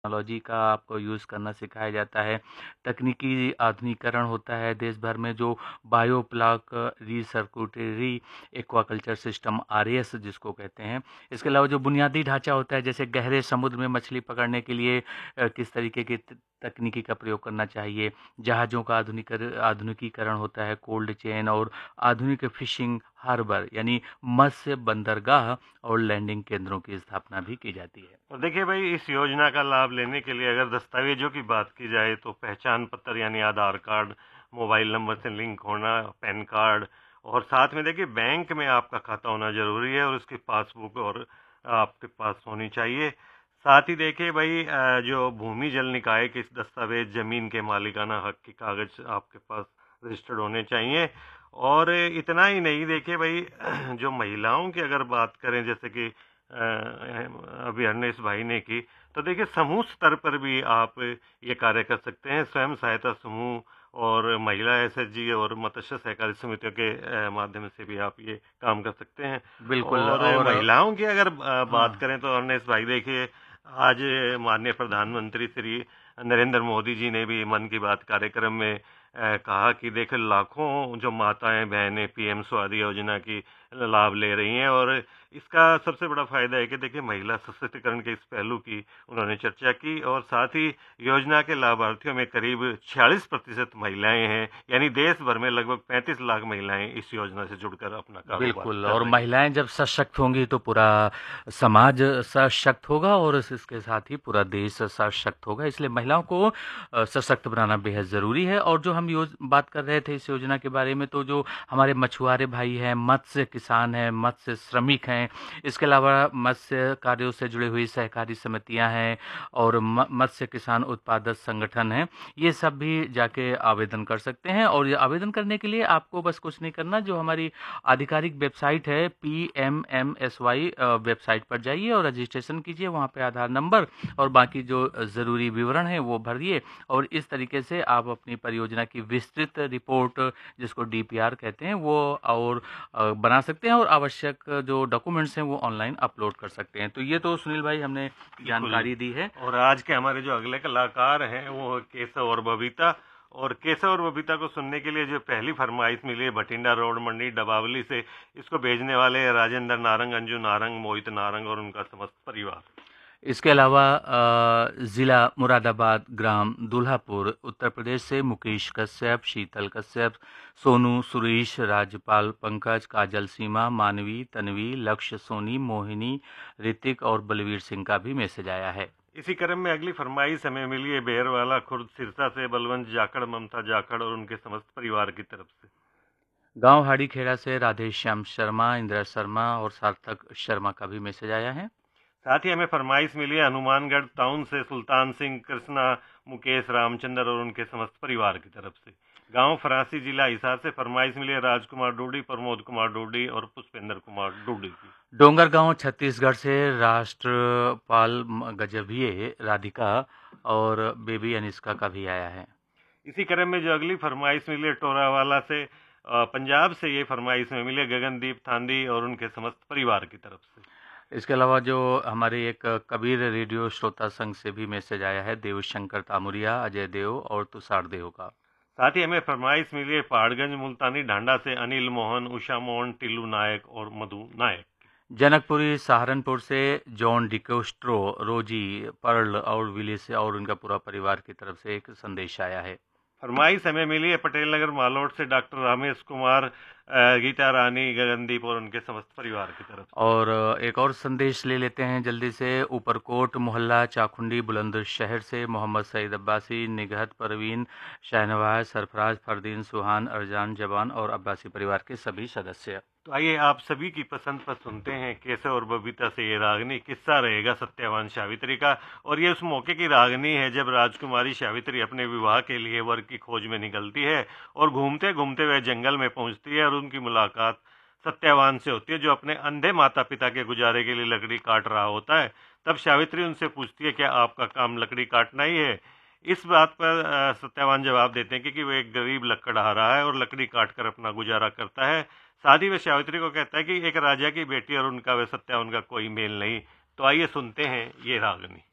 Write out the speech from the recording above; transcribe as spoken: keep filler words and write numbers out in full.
Technology का आपको use करना सिखाया जाता है। तकनीकी आधुनिकीकरण होता है देश भर में, जो biofloc recirculatory aquaculture system R A S जिसको कहते हैं। इसके अलावा जो बुनियादी ढांचा होता है, जैसे गहरे समुद्र में मछली पकड़ने के लिए अ, किस तरीके की त तकनीकी का प्रयोग करना चाहिए। जहाज़ों का आधुनिकर आधुनिकीकरण होता है, कोल्ड चेन और आधुनिक फ़िशिंग हार्बर यानी मत्स्य बंदरगाह और लैंडिंग केंद्रों की स्थापना भी की जाती है। और देखिए भाई, इस योजना का लाभ लेने के लिए अगर दस्तावेजों की बात की जाए तो पहचान पत्र यानी आधार कार्ड, मोबाइल नंबर से लिंक होना, पैन कार्ड, और साथ में देखिए बैंक में आपका खाता होना जरूरी है और उसकी पासबुक और आपके पास होनी चाहिए। साथ ही देखिए भाई, अ, जो भूमि जल निकाय के दस्तावेज, जमीन के मालिकाना हक के कागज आपके पास रजिस्टर्ड होने चाहिए। और इतना ही नहीं, देखिए भाई जो महिलाओं की अगर बात करें, जैसे कि अ, अभी हरनेश भाई ने की, तो देखिए समूह स्तर पर भी आप ये कार्य कर सकते हैं। स्वयं सहायता समूह और महिला एस एच जी और मत्स्य सहकारी समितियों के अ, माध्यम से भी आप ये काम कर सकते हैं। बिल्कुल। और और महिलाओं की अगर अ, बात हाँ। करें तो हरनेश भाई देखिए, आज माननीय प्रधानमंत्री श्री नरेंद्र मोदी जी ने भी मन की बात कार्यक्रम में अ, कहा कि देखिए लाखों जो माताएं बहनें पी एम स्वादी योजना की लाभ ले रही हैं, और इसका सबसे बड़ा फायदा है कि देखिए महिला सशक्तिकरण के इस पहलू की उन्होंने चर्चा की। और साथ ही योजना के लाभार्थियों में करीब छियालीस प्रतिशत महिलाएं हैं, यानी देश भर में लगभग पैंतीस लाख महिलाएं इस योजना से जुड़कर अपना कारोबार बिल्कुल, कर और रही हैं। महिलाएँ जब सशक्त होंगी तो पूरा समाज सशक्त होगा और इस इसके साथ ही पूरा देश सशक्त होगा। इसलिए महिलाओं को अ, सशक्त बनाना बेहद ज़रूरी है। और जो हम योज बात कर रहे थे इस योजना के बारे में, तो जो हमारे मछुआरे भाई हैं, मत्स्य किसान हैं, मत्स्य श्रमिक हैं, इसके अलावा मत्स्य कार्यों से जुड़ी हुई सहकारी समितियाँ हैं और म मत्स्य किसान उत्पादक संगठन हैं, ये सब भी जाके आवेदन कर सकते हैं। और ये आवेदन करने के लिए आपको बस कुछ नहीं करना, जो हमारी आधिकारिक वेबसाइट है P M M S why a, website पर जाइए और रजिस्ट्रेशन कीजिए। वहाँ पे आधार नंबर और बाकी जो ज़रूरी विवरण है वो भरिए, और इस तरीके से आप अपनी परियोजना की विस्तृत रिपोर्ट, जिसको डी पी आर कहते हैं, वो और अ, बना सकते हैं और आवश्यक जो डॉक्यूमेंट्स हैं वो ऑनलाइन अपलोड कर सकते हैं। तो ये तो सुनील भाई हमने बिल्कुल। जानकारी दी है। और आज के हमारे जो अगले कलाकार हैं वो केशव और बबीता। और केशव और बबीता को सुनने के लिए जो पहली फरमाइश मिली है भटिंडा रोड मंडी डबावली से, इसको भेजने वाले हैं राजेंद्र नारंग, अंजू नारंग, मोहित नारंग और उनका समस्त परिवार। इसके अलावा अ, ज़िला मुरादाबाद, ग्राम दुल्हापुर, उत्तर प्रदेश से मुकेश कश्यप, शीतल कश्यप, सोनू, सुरेश, राजपाल, पंकज, काजल, सीमा, मानवी, तन्वी, लक्ष्य, सोनी, मोहिनी, ऋतिक और बलवीर सिंह का भी मैसेज आया है। इसी क्रम में अगली फरमाइश हमें मिली है बेरवाला खुर्द सिरसा से बलवंत जाखड़, ममता जाखड़ और उनके समस्त परिवार की तरफ से। गांव हाड़ी खेड़ा से राधेश्याम शर्मा, इंदिरा शर्मा और सार्थक शर्मा का भी मैसेज आया है। साथ ही हमें फरमाइश मिली है हनुमानगढ़ टाउन से सुल्तान सिंह, कृष्णा, मुकेश, रामचंद्र और उनके समस्त परिवार की तरफ से। गांव फरासी, जिला हिसार से फरमाइश मिली है राजकुमार डोडी, प्रमोद कुमार डोडी और पुष्पेंद्र कुमार डोडी की। डोंगरगांव छत्तीसगढ़ से राष्ट्रपाल म- गजभिये, राधिका और बेबी अनिष्का का भी आया है। इसी क्रम में जो अगली फरमाइश मिली है टोरावाला से, अ, पंजाब से ये फरमाइश में मिली है गगनदीप थांदी और उनके समस्त परिवार की तरफ से। इसके अलावा जो हमारे एक कबीर रेडियो श्रोता संघ से भी मैसेज आया है, देवशंकर तामुरिया, अजय देव और तुषार देव का। साथ ही हमें फरमाइश मिली है पहाड़गंज मुल्तानी ढांडा से अनिल मोहन, उषा मोहन, टिल्लू नायक और मधु नायक। जनकपुरी सहारनपुर से जॉन डिकोस्ट्रो, रोजी, पर्ल और विलिस और उनका पूरा परिवार की तरफ से एक संदेश आया है। फरमाइश हमें मिली है पटेल नगर मालोट से डॉक्टर रामेश कुमार, अ, गीता रानी, गगनदीप और उनके समस्त परिवार की तरफ से। और एक और संदेश ले लेते हैं जल्दी से। ऊपरकोट मोहल्ला चाकुंडी बुलंदशहर से मोहम्मद सईद अब्बासी, निगहत परवीन, शाहनवाज, सरफराज, फरदीन, सुहान, अरजान, जवान और अब्बासी परिवार के सभी सदस्य। तो आइए आप सभी की पसंद पर सुनते हैं केशव और बबीता से ये रागनी। किस्सा रहेगा सत्यवान सावित्री का, और ये उस मौके की रागनी है जब राजकुमारी सावित्री अपने विवाह के लिए वर की खोज में निकलती है और घूमते घूमते वह जंगल में पहुंचती है और उनकी मुलाकात सत्यवान से होती है, जो अपने अंधे माता पिता के गुजारे के लिए लकड़ी काट रहा होता है। तब सावित्री उनसे पूछती है, क्या आपका काम लकड़ी काटना ही है? इस बात पर अ, सत्यवान जवाब देते हैं कि वो एक गरीब लकड़हारा है और लकड़ी काट कर अपना गुजारा करता है। साथ ही वह सावित्री को कहता है कि एक राजा की बेटी और उनका वह सत्या उनका कोई मेल नहीं। तो आइए सुनते हैं ये रागनी।